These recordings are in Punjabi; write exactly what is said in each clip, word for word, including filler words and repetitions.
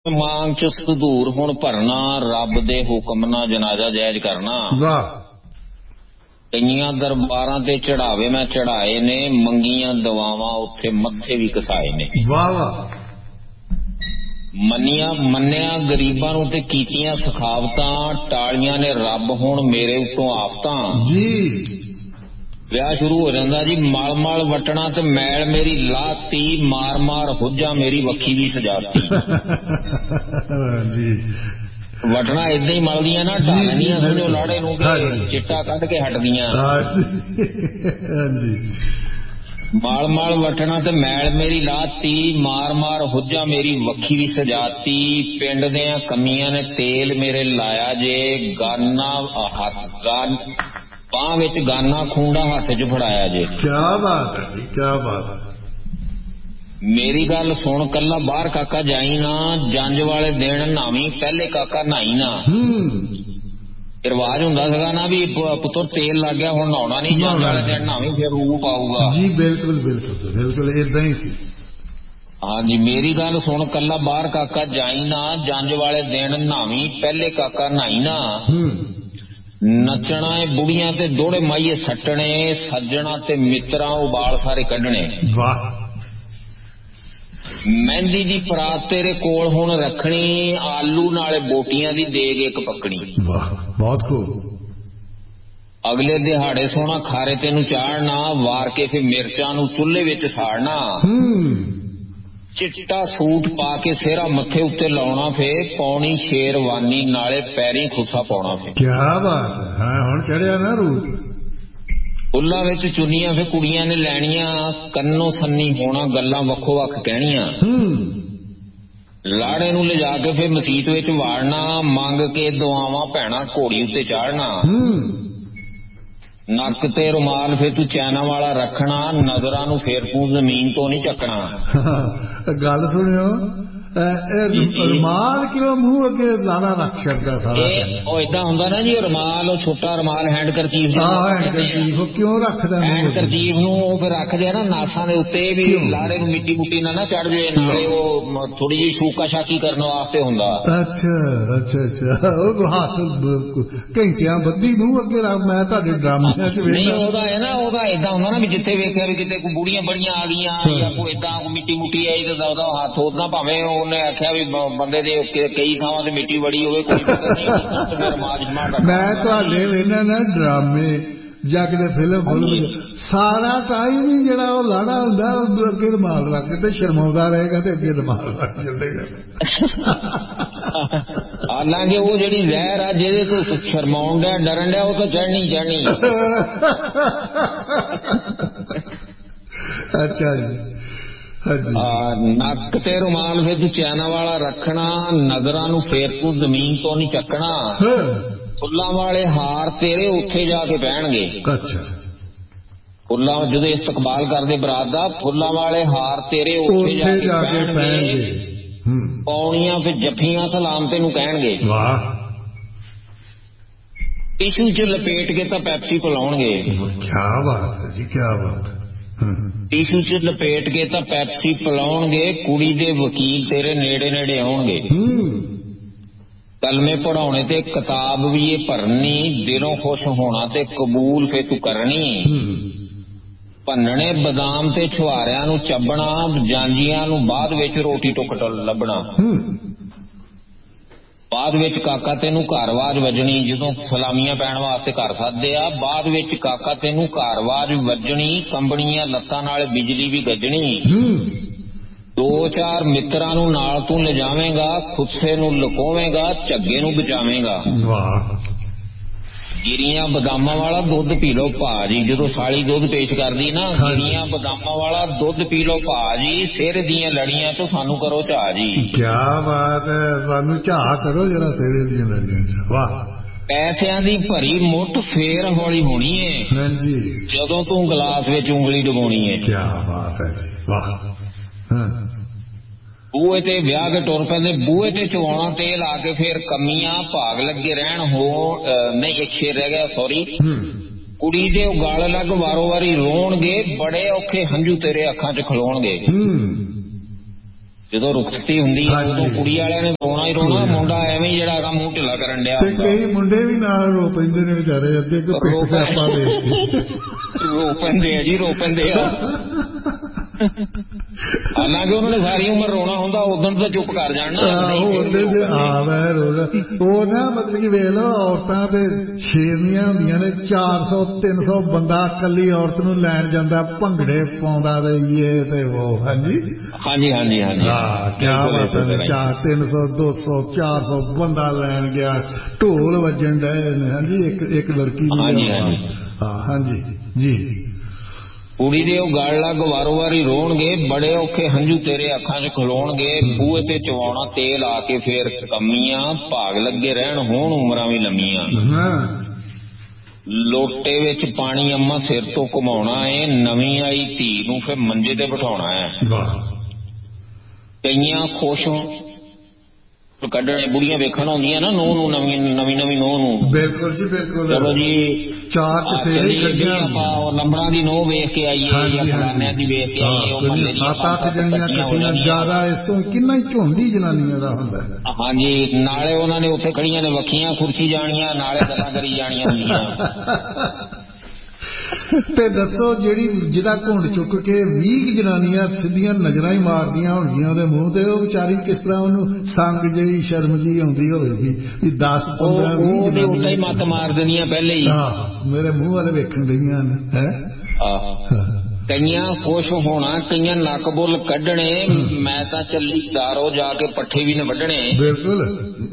मांग च सदूर हुण भरना, रब दे हुक्म ना जनाजा जायज करना। वाह। कईयां दरबारां ते चढ़ावे मैं चढ़ाए ने, मंगियां दवावां उत्थे मत्थे भी घसाए ने। वाह वाह। मनिया मन्निया गरीबां नूं ते कीतियां सखावतां, टालियां ने रब हुण मेरे उत्तों आफतां जी। ਵਿਆਹ ਸ਼ੁਰੂ ਹੋ ਜਾਂਦਾ ਜੀ। ਮਲ ਮਲ ਵਟਣਾ ਤੇ ਮੈਲ ਮੇਰੀ ਲਾਤੀ, ਮਾਰ ਮਾਰ ਹੁੱਜਾ ਮੇਰੀ ਵੱਖੀ ਵੀ ਸਜਾਤੀ। ਜੀ ਵਟਣਾ ਇਦਾਂ ਹੀ ਮਲਦੀਆਂ ਨਾ, ਢਾ ਲੈਂਦੀਆਂ ਸਮਝੋ ਲਾੜੇ ਨੂੰ ਕਿ ਚਿੱਟਾ ਕੱਢ ਕੇ ਹਟਦੀਆਂ। ਮਾਲ ਮਾਲ ਵਟਣਾ ਤੇ ਮੈਲ ਮੇਰੀ ਲਾਤੀ, ਮਾਰ ਮਾਰ ਹੁੱਜਾ ਮੇਰੀ ਵੱਖੀ ਵੀ ਸਜਾਤੀ। ਪਿੰਡ ਦੀਆਂ ਕਮੀਆਂ ਨੇ ਤੇਲ ਮੇਰੇ ਲਾਇਆ ਜੇ, ਗਾਨਾ ਹੱਥ ਗਾਨ ਬਾਂਹ ਵਿੱਚ ਗਾਨਾ ਖੂੰਡਾ ਹੱਥ ਚ ਫੜਾਇਆ ਜੇ। ਕਿਆ ਬਾਤ ਹੈ ਜੀ, ਕਿਆ ਬਾਤ ਹੈ। ਮੇਰੀ ਗੱਲ ਸੁਣ ਕੱਲਾ ਬਾਹਰ ਕਾਕਾ ਜਾਈ ਨਾ, ਜੰਜ ਵਾਲੇ ਦਿਨ ਨਾਵੀਂ ਪਹਿਲੇ ਕਾਕਾ ਨਹਾਈ ਨਾ। ਰਿਵਾਜ ਹੁੰਦਾ ਸੀਗਾ ਨਾ ਵੀ ਪੁੱਤਰ ਤੇਲ ਲੱਗ ਗਿਆ ਹੁਣ ਨਹਾਉਣਾ ਨਹੀਂ, ਜੰਜ ਵਾਲੇ ਦਿਨ ਨਾਵੀਂ ਫਿਰ ਰੂਹ ਪਾਊਗਾ ਜੀ। ਬਿਲਕੁਲ ਬਿਲਕੁਲ ਬਿਲਕੁਲ ਏਦਾਂ ਹੀ ਸੀ। ਹਾਂਜੀ ਮੇਰੀ ਗੱਲ ਸੁਣ ਕੱਲਾ ਬਾਹਰ ਕਾਕਾ ਜਾਈ ਨਾ, ਜੰਜ ਵਾਲੇ ਦਿਨ ਨਾਵੀਂ ਪਹਿਲੇ ਕਾਕਾ ਨਹਾਈ ਨਾ। ਨੱਚਣਾ ਏ ਬੁੜੀਆਂ ਤੇ ਦੋੜੇ ਮਾਈਏ ਸੱਟਣੇ, ਸੱਜਣਾ ਤੇ ਮਿੱਤਰਾਂ ਉਬਾਲ ਸਾਰੇ ਕੱਢਣੇ। ਵਾਹ। ਮਹਿੰਦੀ ਦੀ ਪਰਾਤ ਤੇਰੇ ਕੋਲ ਹੁਣ ਰੱਖਣੀ, ਆਲੂ ਨਾਲੇ ਬੋਟੀਆਂ ਦੀ ਦੇਗ ਇੱਕ ਪੱਕਣੀ। ਵਾਹ ਬਹੁਤ ਖੂਬ। ਅਗਲੇ ਦਿਹਾੜੇ ਸੋਹਣਾ ਖਾਰੇ ਤੈਨੂੰ ਚਾੜਨਾ, ਵਾਰ ਕੇ ਫਿਰ ਮਿਰਚਾਂ ਨੂੰ ਚੁੱਲ੍ਹੇ ਵਿੱਚ ਸਾੜਨਾ। ਚਿੱਟਾ ਸੂਟ ਪਾ ਕੇ ਸਿਹਰਾ ਮੱਥੇ ਉੱਤੇ ਲਾਉਣਾ, ਫੇ ਪੌਣੀ ਸ਼ੇਰਵਾਨੀ ਨਾਲੇ ਪੈਰੀ ਖੁੱਸਾ ਪਾਉਣਾ। ਫੇ ਕਿਆ ਬਾਤ ਹੈ, ਹੁਣ ਚੜਿਆ ਨਾ ਰੂਪ। ਫੁੱਲਾਂ ਵਿੱਚ ਚੁੰਨੀਆਂ ਫੇ ਕੁੜੀਆਂ ਨੇ ਲੈਣੀਆਂ, ਕੰਨੋ ਸੰਨੀ ਹੋਣਾ ਗੱਲਾਂ ਵੱਖੋ ਵੱਖ ਕਹਿਣੀਆਂ। ਲਾੜੇ ਨੂੰ ਲਿਜਾ ਕੇ ਫੇ ਮਸੀਤ ਵਿੱਚ ਵਾੜਨਾ, ਮੰਗ ਕੇ ਦੁਆਵਾਂ ਭੈਣਾ ਘੋੜੀ ਉੱਤੇ ਚਾੜਨਾ। ਨੱਕ ਤੇ ਰੁਮਾਲ ਫੇ ਤੂੰ ਚੈਨਾ ਵਾਲਾ ਰੱਖਣਾ, ਨਜ਼ਰਾਂ ਨੂੰ ਫੇਰ ਤੂੰ ਜ਼ਮੀਨ ਤੋਂ ਨਹੀਂ ਚੱਕਣਾ। ਗੱਲ ਸੁਣਿਓ, ਰੁਮਾਲ ਕਿਉਂ ਮੂੰਹ ਅੱਗੇ ਲਾਣਾ ਰੱਖ ਛੱਡਦਾ ਸਾਰਾ? ਉਹ ਏਦਾਂ ਹੁੰਦਾ ਨਾ ਜੀ, ਰੁਮਾਲ ਉਹ ਛੋਟਾ ਰੁਮਾਲ ਹੈਂਡ ਕਰਚੀਫ ਕਿਉਂ ਰੱਖਦਾ? ਹੈਂਡ ਕਰਚੀਫ ਨੂੰ ਉਹ ਫਿਰ ਰੱਖਦੇ ਆ ਨਾ ਨਾਸਾਂ ਦੇ ਉੱਤੇ ਵੀ ਲਾੜੇ ਨੂੰ ਮਿੱਟੀ ਮੁੱਟੀ ਨਾ ਨਾ ਚੜ ਜਾਏ, ਨਾਲੇ ਉਹ ਥੋੜੀ ਜਿਹੀ ਸ਼ੂਕਾ ਸ਼ਾਕੀ ਕਰਨ ਵਾਸਤੇ ਹੁੰਦਾ। ਅੱਛਾ ਅੱਛਾ ਅੱਛਾ। ਉਹ ਹੱਥ ਘੰਟਿਆਂ ਬੱਧੀ ਮੂੰਹ ਅੱਗੇ ਰੱਖ। ਮੈਂ ਤੁਹਾਡੇ ਡਰਾਮਿਆਂ ਚ ਨਹੀਂ ਉਹਦਾ ਹੈ ਨਾ, ਉਹਦਾ ਏਦਾਂ ਹੁੰਦਾ ਨਾ ਵੀ ਜਿੱਥੇ ਵੇਖਿਆ ਵੀ ਕਿਤੇ ਕੋਈ ਬੁੜੀਆਂ ਬੜੀਆਂ ਆ ਗਈਆਂ ਜਾਂ ਕੋਈ ਏਦਾਂ ਮਿੱਟੀ ਮੁੱਟੀ ਆਈ ਤਾਂ ਉਹਦਾ ਹੱਥ ਉਦਾਂ, ਭਾਵੇਂ ਉਹਨੇ ਆਖਿਆ ਵੀ ਬੰਦੇ ਦੇ ਕਈ ਥਾਵਾਂ ਤੇ ਮਿੱਟੀ ਬੜੀ ਹੋਵੇ ਕੋਈ ਪਤਾ ਨਹੀਂ। ਮੈਂ ਤੁਹਾਡੇ ਵੇਖਣਾ ਨਾ ਡਰਾਮੇ ਜਾਂ ਕਿਤੇ ਫਿਲਮ ਫੁਲਮ, ਸਾਰਾ ਟਾਈਮ ਹੀ ਜਿਹੜਾ ਉਹ ਲਾੜਾ ਹੁੰਦਾ ਉਹ ਅੱਗੇ ਰੁਮਾਲ ਰੱਖ ਕੇ ਤੇ ਸ਼ਰਮਾਉਂਦਾ ਰਹੇਗਾ ਤੇ ਅੱਗੇ ਰੁਮਾਲ ਰੱਖ ਚੱਲੇਗਾ। ਹਾਲਾਂਕਿ ਉਹ ਜਿਹੜੀ ਜ਼ਹਿਰ ਆ ਜਿਹਦੇ ਤੋਂ ਸ਼ਰਮਾਉਣ ਡਿਆ ਡਰਨ ਡਿਆ ਉਹ ਤਾਂ ਚੜ੍ਹਨੀ ਚੜ੍ਹਨੀ। ਅੱਛਾ ਜੀ। ਨੱਕ ਤੇ ਰੁਮਾਲ ਫਿਰ ਤੂੰ ਚੈਨਾ ਵਾਲਾ ਰੱਖਣਾ, ਨਜ਼ਰਾਂ ਨੂੰ ਫੇਰ ਤੂੰ ਜ਼ਮੀਨ ਤੋਂ ਨਹੀਂ ਚੱਕਣਾ। ਫੁੱਲਾਂ ਵਾਲੇ ਹਾਰ ਤੇਰੇ ਉੱਥੇ ਜਾ ਕੇ ਪੈਣਗੇ। ਅੱਛਾ। ਫੁੱਲਾਂ ਜਦੋਂ ਇਸਤਕਬਾਲ ਕਰਦੇ ਬਰਾਤ ਦਾ, ਫੁੱਲਾਂ ਵਾਲੇ ਹਾਰ ਤੇਰੇ ਉੱਥੇ ਜਾ ਕੇ ਪੈਣਗੇ। ਪੌਣੀਆਂ ਫਿਰ ਜੱਫੀਆਂ ਸਲਾਮ ਤੈਨੂੰ ਕਹਿਣਗੇ। ਵਾਹ। ਟਿਸ਼ੂ ਚ ਲਪੇਟ ਕੇ ਤਾਂ ਪੈਪਸੀ ਪਿਲਾਉਣਗੇ। ਕਿਆ ਬਾਤ ਹੈ ਜੀ, ਕਿਆ ਬਾਤ। ਟਿਸ਼ੂ ਚ ਲਪੇਟ ਕੇ ਤਾਂ ਪੈਪਸੀ ਪਿਲਾਉਣਗੇ, ਕੁੜੀ ਦੇ ਵਕੀਲ ਤੇਰੇ ਨੇੜੇ ਨੇੜੇ ਆਉਣਗੇ। ਕਲਮੇ ਪੜਾਉਣੇ ਤੇ ਕਿਤਾਬ ਵੀ ਇਹ ਭਰਨੀ, ਦਿਲੋਂ ਖੁਸ਼ ਹੋਣਾ ਤੇ ਕਬੂਲ ਫੇ ਤੂੰ ਕਰਨੀ। ਭੰਨਣੇ ਬਦਾਮ ਤੇ ਛੁਹਾਰਿਆਂ ਨੂੰ ਚੱਬਣਾ, ਜਾਂਜੀਆਂ ਨੂੰ ਬਾਅਦ ਵਿੱਚ ਰੋਟੀ ਟੁੱਕ ਲੱਭਣਾ। ਬਾਅਦ ਵਿੱਚ ਕਾਕਾ ਤੈਨੂੰ ਘਰਵਾਜ ਵੱਜਣੀ, ਜਦੋਂ ਸਲਾਮੀਆਂ ਪੈਣ ਵਾਸਤੇ ਘਰ ਸੱਦਦੇ ਆ, ਬਾਅਦ ਵਿੱਚ ਕਾਕਾ ਤੈਨੂੰ ਘਰਵਾਜ ਵੱਜਣੀ, ਕੰਬਣੀਆਂ ਲੱਤਾਂ ਨਾਲ ਬਿਜਲੀ ਵੀ ਗੱਜਣੀ। ਦੋ ਚਾਰ ਮਿੱਤਰਾਂ ਨੂੰ ਨਾਲ ਤੂੰ ਲਿਜਾਵੇਂਗਾ, ਖੁੱਸੇ ਨੂੰ ਲੁਕੋਵੇਂਗਾ, ਝੱਗੇ ਨੂੰ ਬਚਾਵੇਂਗਾ। ਗਿਰੀਆਂ ਬਦਾਮਾਂ ਵਾਲਾ ਦੁੱਧ ਪੀ ਲੋ ਭਾਜੀ, ਜਦੋਂ ਸਾਲੀ ਦੁੱਧ ਪੇਸ਼ ਕਰਦੀ ਨਾ, ਗਿਰੀਆਂ ਬਦਾਮਾਂ ਵਾਲਾ ਦੁੱਧ ਪੀ ਲੋ ਭਾਜੀ, ਸਿਰ ਦੀਆਂ ਲੜੀਆਂ ਚੋਂ ਸਾਨੂੰ ਕਰੋ ਝਾਹ ਜੀ। ਕਿਆ ਬਾਤ ਹੈ, ਸਾਨੂੰ ਝਾਹ ਕਰੋ ਜਰਾ ਸਿਰ ਦੀਆਂ ਲੜੀਆਂ ਚ। ਵਾਹ। ਪੈਸਿਆਂ ਦੀ ਭਰੀ ਮੁੱਠ ਫੇਰ ਹੌਲੀ ਹੋਣੀ ਏ ਜਦੋਂ ਤੂੰ ਗਲਾਸ ਵਿੱਚ ਉਂਗਲੀ ਡੁਬਾਉਣੀ ਏ। ਕਿਆ ਬਾਤ ਹੈ, ਵਾਹ। ਬੂਹੇ ਤੇ ਵਿਆਹ ਕੇ ਟੁਰ ਪੈਂਦੇ, ਬੂਹੇ ਤੇ ਚਵਾਉਣਾ ਤੇਲ ਆ ਕੇ ਫੇਰ ਕਮੀਆਂ ਭਾਗ ਲੱਗੇ ਰਹਿਣ। ਹੋ ਨਹੀਂ ਇੱਕ ਸ਼ੇਰ ਰਹਿ ਗਿਆ, ਸੌਰੀ। ਕੁੜੀ ਦੇ ਗਲ ਲੱਗ ਵਾਰੋ ਵਾਰੀ ਰੋਣਗੇ, ਬੜੇ ਔਖੇ ਹੰਝੂ ਤੇਰੇ ਅੱਖਾਂ ਚ ਖਲੋਣਗੇ। ਜਦੋਂ ਰੁਖਸਤੀ ਹੁੰਦੀ ਹੈ ਉਦੋਂ ਕੁੜੀ ਵਾਲਿਆਂ ਨੇ ਰੋਣਾ ਹੀ ਰੋਣਾ, ਮੁੰਡਾ ਐਵੇਂ ਜਿਹੜਾ ਹੈਗਾ ਮੂੰਹ ਢਿੱਲਾ ਕਰਨ ਡਿਆ ਹੁੰਦਾ। ਕਈ ਮੁੰਡੇ ਵੀ ਨਾਲ ਰੋ ਪੈਂਦੇ ਨੇ ਵਿਚਾਰੇ, ਅੱਧੇ ਕੋ ਪਿੱਠ ਸਿਆਪਾ ਦੇ ਰੋ ਪੈਂਦੇ ਆ ਜੀ, ਰੋ ਪੈਂਦੇ ਆ। ਹਾਲਾਂਕਿ ਉਹਨਾਂ ਨੇ ਸਾਰੀ ਉਮਰ ਰੋਣਾ ਹੁੰਦਾ, ਉਦੋਂ ਤਾਂ ਚੁੱਪ ਕਰ ਜਾਣ ਨਾ। ਉਹ ਨਾ ਮਤਲਬ ਕਿ ਵੇਖ ਲਓ, ਔਰਤਾਂ ਤੇ ਸ਼ੇਰਨੀਆਂ ਹੁੰਦੀਆਂ ਨੇ, ਚਾਰ ਸੌ ਤਿੰਨ ਸੌ ਬੰਦਾ ਇਕੱਲੀ ਔਰਤ ਨੂੰ ਲੈਣ ਜਾਂਦਾ, ਭੰਗੜੇ ਪਾਉਂਦਾ ਤੇ ਇਹ ਤੇ ਉਹ। ਹਾਂਜੀ ਹਾਂਜੀ ਹਾਂਜੀ ਹਾਂਜੀ ਹਾਂ, ਕਿਆ ਬਾਤ ਹੈ। ਚਾਰ ਤਿੰਨ ਸੌ ਦੋ ਸੌ ਚਾਰ ਸੌ ਬੰਦਾ ਲੈਣ ਗਿਆ, ਢੋਲ ਵੱਜਣ ਡਏ ਨੇ। ਹਾਂਜੀ ਇੱਕ ਇੱਕ ਲੜਕੀ ਨੂੰ। ਹਾਂ ਹਾਂਜੀ ਜੀ। ਕੁੜੀ ਦੇ ਉਹ ਗਲ ਲੱਗ ਵਾਰੋ ਵਾਰੀ ਰੋਣਗੇ, ਬੜੇ ਔਖੇ ਹੰਝੂ ਤੇਰੇ ਅੱਖਾਂ 'ਚ ਖਲੋਣਗੇ, ਬੂਹੇ ਤੇ ਚਵਾਉਣਾ ਤੇਲ ਆ ਕੇ ਫੇਰ ਕਮੀਆਂ, ਭਾਗ ਲੱਗੇ ਰਹਿਣ ਹੋਣ ਉਮਰਾਂ ਵੀ ਲੰਮੀਆਂ। ਲੋਟੇ ਵਿੱਚ ਪਾਣੀ ਅੰਮਾ ਸਿਰ ਤੋਂ ਘੁਮਾਉਣਾ ਏ, ਨਵੀਂ ਆਈ ਧੀ ਨੂੰ ਫਿਰ ਮੰਜੇ ਤੇ ਬਿਠਾਉਣਾ ਹੈ। ਕਈਆਂ ਖੁਸ਼ ਕੱਢਣੇ, ਬੁੜੀਆਂ ਵੇਖਣ ਆਉਂਦੀਆਂ ਨਾ ਨੂੰਹ ਨੂੰ, ਨਵੀਂ ਨਵੀਂ ਨਵੀਂ ਨੂੰਹ ਨੂੰ। ਬਿਲਕੁਲ ਜੀ ਬਿਲਕੁਲ। ਚਲੋ ਜੀ ਚਾਰ ਆਪਾਂ ਲੰਬੜਾਂ ਦੀ ਨੂੰਹ ਵੇਖ ਕੇ ਆਈਏ ਜਾਂ ਫਲਾਨਿਆਂ ਦੀ ਵੇਖ ਕੇ ਆਈਏ, ਸੱਤ ਅੱਠ ਜਣੀਆਂ ਇਕੱਠੀਆਂ, ਜ਼ਿਆਦਾ ਇਸ ਤੋਂ ਕਿੰਨਾ ਹੀ ਝੁੰਡੀ ਜਨਾਨੀਆਂ ਦਾ ਹੁੰਦਾ। ਹਾਂਜੀ, ਨਾਲੇ ਉਹਨਾਂ ਨੇ ਉੱਥੇ ਖੜੀਆਂ ਨੇ ਵੱਖੀਆਂ ਖੁਰਚੀ ਜਾਣੀਆਂ, ਨਾਲੇ ਗੱਲਾਂ ਕਰੀ ਜਾਣੀਆਂ ਹੁੰਦੀਆਂ। ਤੇ ਦੱਸੋ, ਜਿਹੜੀ ਜਿਹਦਾ ਘੁੰਡ ਚੁੱਕ ਕੇ ਵੀਹ ਜਨਾਨੀਆਂ ਸਿੱਧੀਆਂ ਨਜ਼ਰਾਂ ਹੀ ਮਾਰਦੀਆਂ ਹੋਣਗੀਆਂ ਉਹਦੇ ਮੂੰਹ ਤੇ, ਉਹ ਵਿਚਾਰੀ ਕਿਸ ਤਰ੍ਹਾਂ ਉਹਨੂੰ ਸੰਗ ਜਿਹੀ ਸ਼ਰਮ ਜਿਹੀ ਆਉਂਦੀ ਹੋਵੇਗੀ ਵੀ ਦਸ ਪੰਦਰਾਂ ਵੀਹ ਜਨਾਨੀਆਂ ਹੀ ਮੱਤ ਮਾਰ ਦੇਣੀਆਂ ਪਹਿਲੇ ਹੀ। ਆਹ ਮੇਰੇ ਮੂੰਹ ਵਾਲੇ ਵੇਖਣ ਰਹੀਆਂ ਨੇ ਹੈ। ਕਈਆਂ ਖੁਸ਼ ਹੋਣਾ, ਕਈਆਂ ਨੱਕ ਬੁੱਲ ਕੱਢਣੇ, ਮੈਂ ਤਾਂ ਚੱਲੀ ਦਾਰੋ ਜਾ ਕੇ ਪੱਠੇ ਵੀ ਨੇ ਵੱਢਣੇ। ਬਿਲਕੁਲ।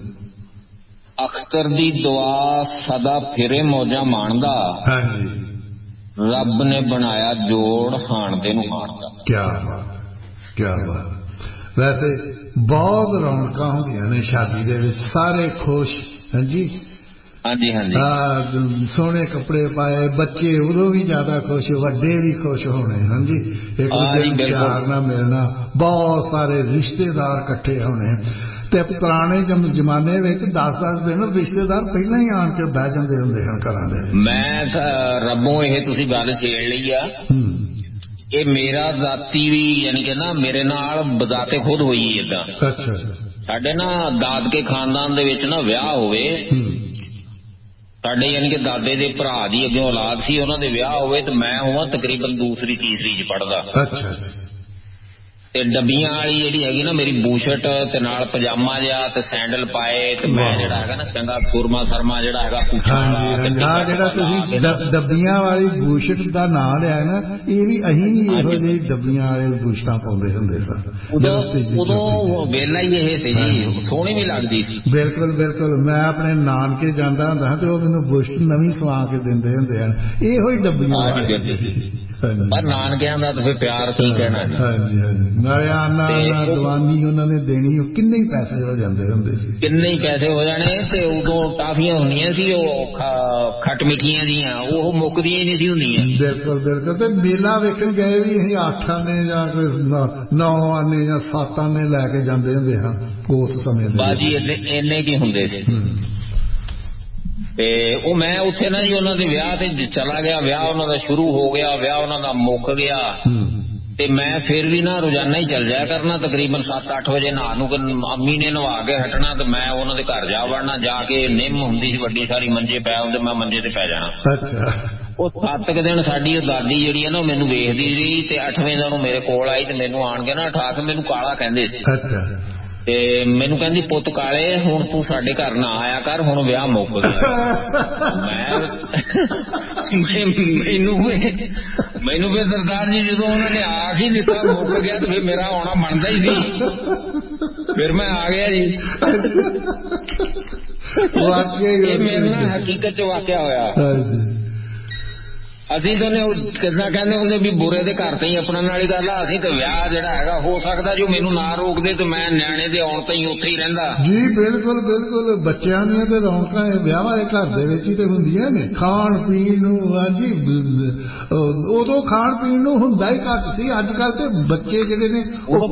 ਅਖਤਰ ਦੀ ਦੁਆ ਸਦਾ ਫਿਰੇ ਮੌਜਾਂ ਮਾਣਦਾ, ਹਾਂਜੀ ਰੱਬ ਨੇ ਬਣਾਇਆ ਜੋੜ ਹਾਣਦੇ ਨੂੰ ਹਾਣਦਾ। ਕਿਆ ਬਾਤ, ਕਿਆ ਬਾਤ। ਵੈਸੇ ਬਹੁਤ ਰੌਣਕਾਂ ਹੁੰਦੀਆਂ ਨੇ ਸ਼ਾਦੀ ਦੇ ਵਿੱਚ, ਸਾਰੇ ਖੁਸ਼। ਹਾਂਜੀ ਹਾਂਜੀ ਹਾਂਜੀ। ਸੋਹਣੇ ਕੱਪੜੇ ਪਾਏ, ਬੱਚੇ ਉਦੋਂ ਵੀ ਜ਼ਿਆਦਾ ਖੁਸ਼, ਵੱਡੇ ਵੀ ਖੁਸ਼ ਹੋਣੇ। ਹਾਂਜੀ, ਇੱਕ ਦੂਜੇ ਨੂੰ ਪਿਆਰ ਨਾਲ ਮਿਲਣਾ, ਬਹੁਤ ਸਾਰੇ ਰਿਸ਼ਤੇਦਾਰ ਇਕੱਠੇ ਹੋਣੇ। ਤੇ ਪੁਰਾਣੇ ਜ਼ਮਾਨੇ ਵਿੱਚ ਦਸ ਦਸ ਦਿਨ ਰਿਸ਼ਤੇਦਾਰ ਪਹਿਲਾਂ ਹੀ ਆਣ ਕੇ ਬਹਿ ਜਾਂਦੇ ਹੁੰਦੇ ਹਨ ਘਰਾਂ ਦੇ ਵਿੱਚ। ਮੈਂ ਰੱਬੋਂ ਇਹ ਤੁਸੀਂ ਗੱਲ ਛੇੜ ਲਈ ਆ, ਇਹ ਮੇਰਾ ਦਾਤੀ ਵੀ ਯਾਨੀ ਕਿ ਨਾ ਮੇਰੇ ਨਾਲ ਬਜ਼ਾਤੇ ਖੁਦ ਹੋਈ ਏਦਾਂ। ਅੱਛਾ। ਸਾਡੇ ਨਾ ਦਾਦਕੇ ਖਾਨਦਾਨ ਦੇ ਵਿੱਚ ਨਾ ਵਿਆਹ ਹੋਵੇ, ਸਾਡੇ ਯਾਨੀ ਕਿ ਦਾਦੇ ਦੇ ਭਰਾ ਦੀ ਅੱਗੇ ਔਲਾਦ ਸੀ, ਉਹਨਾਂ ਦੇ ਵਿਆਹ ਹੋਵੇ ਤੇ ਮੈਂ ਹੋਵਾਂ ਤਕਰੀਬਨ ਦੂਸਰੀ ਤੀਸਰੀ ਚ ਪੜ੍ਹਦਾ। ਅੱਛਾ। ਤੇ ਡੱਬੀਆਂ ਵਾਲੀ ਜਿਹੜੀ ਹੈਗੀ ਨਾ ਮੇਰੀ ਬੂਸ਼ਟ ਤੇ ਨਾਲ ਪਜਾਮਾ ਜਿਹਾ ਤੇ ਸੈਂਡਲ ਪਾਏ, ਤੇ ਮੈਂ ਜਿਹੜਾ ਹੈਗਾ ਨਾ ਚੰਗਾ ਕੁਰਮਾ ਸਰਮਾ ਜਿਹੜਾ ਹੈਗਾ। ਹਾਂ, ਜਿਹੜਾ ਤੁਸੀਂ ਡੱਬੀਆਂ ਵਾਲੀ ਬੂਸ਼ਟ ਦਾ ਨਾਂ ਲਿਆ ਨਾ, ਇਹ ਵੀ ਅਸੀਂ ਵੀ ਇਹੋ ਜਿਹੀ ਡੱਬੀਆਂ ਵਾਲੇ ਬੂਸ਼ਟਾਂ ਪਾਉਂਦੇ ਹੁੰਦੇ ਸਨ। ਉਦੋਂ ਵੇਲਾ ਹੀ ਇਹ ਸੀ ਜੀ, ਸੋਹਣੀ ਵੀ ਲੱਗਦੀ ਸੀ। ਬਿਲਕੁਲ ਬਿਲਕੁਲ। ਮੈਂ ਆਪਣੇ ਨਾਨਕੇ ਜਾਂਦਾ ਹੁੰਦਾ ਤੇ ਉਹ ਮੈਨੂੰ ਬੂਸ਼ਟ ਨਵੀਂ ਸਵਾ ਕੇ ਦਿੰਦੇ ਹੁੰਦੇ ਹਨ, ਇਹੋ ਹੀ ਡੱਬੀਆਂ ਵਾਲੇ। ਪਰ ਨਾਨਕਿਆਂ ਦਾ ਤਾਂ ਫਿਰ ਪਿਆਰ ਕੀ ਕਹਿਣਾ। ਹਾਂਜੀ ਹਾਂਜੀ। ਨਾਲੇ ਆਨਾ ਆਨਾ ਦਵਾਨੀ ਉਹਨਾਂ ਨੇ ਦੇਣੀ, ਕਿੰਨੇ ਹੀ ਪੈਸੇ ਹੋ ਜਾਂਦੇ ਹੁੰਦੇ ਸੀ। ਕਿੰਨੇ ਹੀ ਪੈਸੇ ਹੋ ਜਾਣੇ। ਤੇ ਉਦੋਂ ਟਾਫੀਆਂ ਹੁੰਦੀਆਂ ਸੀ ਉਹ ਖੱਟ ਮਿੱਠੀਆਂ ਜੀਆਂ, ਉਹ ਮੁੱਕਦੀਆਂ ਹੀ ਨਹੀਂ ਸੀ ਹੁੰਦੀਆਂ। ਬਿਲਕੁਲ ਬਿਲਕੁਲ। ਤੇ ਮੇਲਾ ਵੇਖਣ ਗਏ ਵੀ ਅਸੀਂ ਅੱਠ ਆਨੇ ਜਾਂ ਕੋਈ ਨੌ ਆਨੇ ਜਾਂ ਸੱਤ ਆਨੇ ਲੈ ਕੇ ਜਾਂਦੇ ਹੁੰਦੇ ਹਾਂ ਉਸ ਸਮੇਂ ਦੇ। ਬਾਜੀ ਇੰਨੇ ਕੀ ਹੁੰਦੇ ਸੀ। ਤੇ ਉਹ ਮੈਂ ਉੱਥੇ ਨਾ ਜੀ ਉਹਨਾਂ ਦੇ ਵਿਆਹ ਤੇ ਚਲਾ ਗਿਆ, ਵਿਆਹ ਉਹਨਾਂ ਦਾ ਸ਼ੁਰੂ ਹੋ ਗਿਆ, ਵਿਆਹ ਉਹਨਾਂ ਦਾ ਮੁੱਕ ਗਿਆ, ਤੇ ਮੈਂ ਫਿਰ ਵੀ ਨਾ ਰੋਜ਼ਾਨਾ ਹੀ ਚੱਲ ਜਾਇਆ ਕਰਨਾ, ਤਕਰੀਬਨ ਸੱਤ ਅੱਠ ਵਜੇ ਨਹਾ ਨੂੰ ਅੰਮੀ ਨੇ ਨਵਾ ਕੇ ਹਟਣਾ ਤੇ ਮੈਂ ਉਹਨਾਂ ਦੇ ਘਰ ਜਾ ਵੜਨਾ। ਜਾ ਕੇ ਨਿੰਮ ਹੁੰਦੀ ਸੀ ਵੱਡੀ ਸਾਰੀ, ਮੰਜੇ ਪੈ ਹੁੰਦੇ, ਮੈਂ ਮੰਜੇ ਤੇ ਪੈ ਜਾਣਾ। ਅੱਛਾ। ਉਹ ਸੱਤ ਕੁ ਦਿਨ ਸਾਡੀ ਉਹ ਦਾਦੀ ਜਿਹੜੀ ਹੈ ਨਾ, ਮੈਨੂੰ ਵੇਖਦੀ ਰਹੀ, ਤੇ ਅੱਠਵੇਂ ਦਿਨ ਉਹ ਮੇਰੇ ਕੋਲ ਆਈ ਤੇ ਮੈਨੂੰ ਆਣ ਕੇ ਨਾ ਉਠਾ ਕੇ ਮੈਨੂੰ ਕਾਲਾ ਕਹਿੰਦੇ ਸੀ। ਅੱਛਾ। ਤੇ ਮੈਨੂੰ ਕਹਿੰਦੀ, ਪੁੱਤ ਕਾਲੇ ਹੁਣ ਤੂੰ ਸਾਡੇ ਘਰ ਨਾ ਆਇਆ ਕਰ, ਹੁਣ ਵਿਆਹ ਮੁੱਕ ਗਿਆ। ਮੈਂ ਮੈਨੂੰ ਮੈਨੂੰ ਫਿਰ ਸਰਦਾਰ ਜੀ ਜਦੋਂ ਉਹਨਾਂ ਨੇ ਆਖ ਹੀ ਦਿੱਤਾ ਮੁੱਕ ਗਿਆ, ਤੇ ਫਿਰ ਮੇਰਾ ਆਉਣਾ ਬਣਦਾ ਹੀ ਸੀ। ਫਿਰ ਮੈਂ ਆ ਗਿਆ ਜੀ। ਇਹ ਮੇਰੇ ਨਾਲ ਹਕੀਕਤ ਚ ਵਾਕਿਆ ਹੋਇਆ। ਅਸੀਂ ਤਾਂ ਕਿੱਦਾਂ ਕਹਿੰਦੇ ਹੁੰਦੇ ਵੀ ਬੁਰੇ ਦੇ ਘਰ ਤੇ ਹੀ ਆਪਣਾ ਨਾਲ ਹੀ ਗੱਲ ਆ। ਅਸੀਂ ਤੇ ਵਿਆਹ ਜਿਹੜਾ ਹੈਗਾ ਹੋ ਸਕਦਾ ਜੋ ਮੈਨੂੰ ਨਾ ਰੋਕਦੇ ਤੇ ਮੈਂ ਨਿਆਣੇ ਦੇ ਆਉਣ ਤੇ ਹੀ ਉੱਥੇ ਹੀ ਰਹਿੰਦਾ ਜੀ। ਬਿਲਕੁਲ ਬਿਲਕੁਲ। ਬੱਚਿਆਂ ਦੀਆਂ ਤੇ ਰੌਣਕਾਂ ਵਿਆਹ ਵਾਲੇ ਘਰ ਦੇ ਵਿੱਚ ਹੀ ਤੇ ਹੁੰਦੀਆਂ ਨੇ। ਖਾਣ ਪੀਣ ਨੂੰ ਹਾਂਜੀ, ਉਦੋਂ ਖਾਣ ਪੀਣ ਨੂੰ ਹੁੰਦਾ ਹੀ ਘੱਟ ਸੀ। ਅੱਜ ਕੱਲ ਤੇ ਬੱਚੇ ਜਿਹੜੇ ਨੇ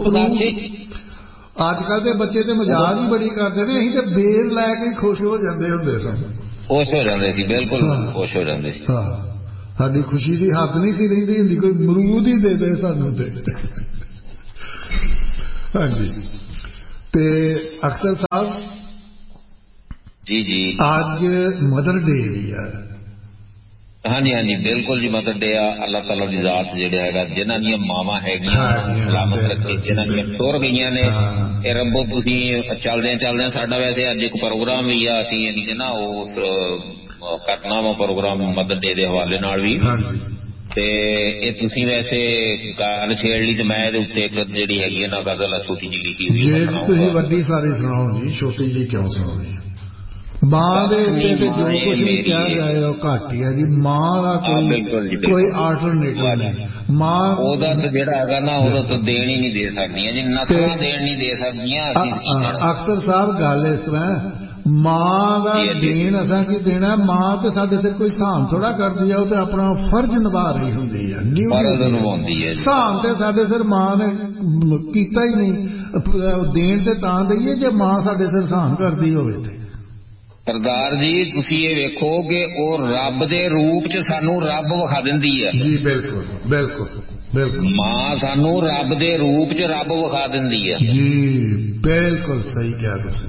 ਅੱਜ ਕੱਲ ਦੇ ਬੱਚੇ ਤੇ ਮਜ਼ਾਕ ਹੀ ਬੜੀ ਕਰਦੇ ਨੇ। ਅਸੀਂ ਤੇ ਬੇਰ ਲੈ ਕੇ ਖੁਸ਼ ਹੋ ਜਾਂਦੇ ਹੁੰਦੇ ਸਨ। ਖੁਸ਼ ਹੋ ਜਾਂਦੇ ਸੀ, ਬਿਲਕੁਲ ਖੁਸ਼ ਹੋ ਜਾਂਦੇ ਸੀ। ਹਾਂ, ਸਾਡੀ ਖੁਸ਼ੀ ਦੀ ਹੱਦ ਨਹੀਂ ਸੀ ਰਹਿੰਦੀ ਹੁੰਦੀ, ਕੋਈ ਮਰੂਦ ਹੀ ਦੇ ਦੇ ਸਾਨੂੰ ਤੇ। ਹਾਂਜੀ। ਤੇ ਅਖਤਰ ਸਾਹਿਬ ਜੀ ਜੀ ਅੱਜ ਮਦਰ ਡੇ ਵੀ ਹੈ। ਹਾਂਜੀ ਹਾਂਜੀ ਬਿਲਕੁਲ ਜੀ, ਮਦਰ ਡੇ ਆ। ਅੱਲਾਹ ਤਾਲਾ ਦੀ ਜ਼ਾਤ ਜਿਹੜਾ ਹੈਗਾ, ਜਿਨ੍ਹਾਂ ਦੀਆਂ ਮਾਵਾਂ ਹੈਗੀਆਂ ਉਹਨਾਂ ਨੂੰ ਸਲਾਮਤ ਰੱਖੇ, ਜਿਨ੍ਹਾਂ ਦੀਆਂ ਟੁਰ ਗਈਆਂ ਨੇ ਇਹ ਰੱਬੋ ਤੁਸੀਂ ਚੱਲਦਿਆਂ ਚੱਲਦਿਆਂ ਸਾਡਾ ਵੈਸੇ ਅੱਜ ਇੱਕ ਪ੍ਰੋਗਰਾਮ ਵੀ ਆ, ਅਸੀਂ ਯਾਨੀ ਕਿ ਨਾ ਉਸ ਕਰਨਾ ਵਾ ਪ੍ਰੋਗਰਾਮ ਮਦਰ ਡੇ ਦੇ ਹਵਾਲੇ ਨਾਲ ਵੀ, ਤੇ ਇਹ ਤੁਸੀਂ ਵੈਸੇ ਗੱਲ ਛੇੜ ਲਈ ਤੇ ਮੈਂ ਇਹਦੇ ਉੱਤੇ ਇੱਕ ਜਿਹੜੀ ਹੈਗੀ ਹੈ ਨਾ ਗਜ਼ਲ ਛੋਟੀ ਜਿਹੀ ਲਿਖੀ ਹੋਈ ਜੇ ਤੁਸੀਂ ਵੱਡੀ ਸਾਰੀ ਸੁਣਾਓ ਜੀ, ਛੋਟੀ ਜਿਹੀ ਕਿਉਂ ਸੁਣਾਉਣੀ? ਮਾਂ ਦੇ ਉੱਤੇ ਤੇ ਜੋ ਕੁਛ ਵੀ ਕਿਹਾ ਜਾਏ ਉਹ ਘੱਟ ਹੀ ਹੈ ਜੀ। ਮਾਂ ਦਾ ਕੋਈ ਕੋਈ ਆਲਟਰਨੇਟਿਵ ਨਹੀਂ। ਮਾਂ ਉਹਦਾ ਤਾਂ ਜਿਹੜਾ ਹੈਗਾ ਨਾ ਉਹਦਾ ਤਾਂ ਦੇਣ ਹੀ ਨਹੀਂ ਦੇ ਸਕਦੀਆਂ ਜੀ, ਨਸਲਾਂ ਦੇਣ ਨਹੀਂ ਦੇ ਸਕਦੀਆਂ। ਅਖਤਰ ਸਾਹਿਬ ਗੱਲ ਇਸ ਤਰ੍ਹਾਂ, ਮਾਂ ਦਾ ਦੇਣ ਅਸਾਂ ਕੀ ਦੇਣਾ? ਮਾਂ ਤੇ ਸਾਡੇ ਸਿਰ ਕੋਈ ਸਾਨ ਥੋੜਾ ਕਰਦੀ ਆ, ਉਹ ਤੇ ਆਪਣਾ ਫਰਜ਼ ਨਿਭਾ ਰਹੀ ਹੁੰਦੀ ਹੈ, ਨਿਭਾਉਂਦੀ ਹੈ। ਸਾਨ ਤੇ ਸਾਡੇ ਸਿਰ ਮਾਂ ਨੇ ਕੀਤਾ ਹੀ ਨਹੀਂ। ਦੇਣ ਤੇ ਤਾਂ ਦਈਏ ਜੇ ਮਾਂ ਸਾਡੇ ਸਿਰ ਸਾਨ ਕਰਦੀ ਹੋਵੇ ਤੇ। ਸਰਦਾਰ ਜੀ ਤੁਸੀਂ ਇਹ ਵੇਖੋ ਕਿ ਉਹ ਰੱਬ ਦੇ ਰੂਪ ਚ ਸਾਨੂੰ ਰੱਬ ਵਿਖਾ ਦਿੰਦੀ ਹੈ ਜੀ। ਬਿਲਕੁਲ ਬਿਲਕੁਲ ਬਿਲਕੁਲ। ਮਾਂ ਸਾਨੂੰ ਰੱਬ ਦੇ ਰੂਪ ਚ ਰੱਬ ਵਿਖਾ ਦਿੰਦੀ ਹੈ ਜੀ। ਬਿਲਕੁਲ ਸਹੀ ਕਿਹਾ ਤੁਸੀਂ।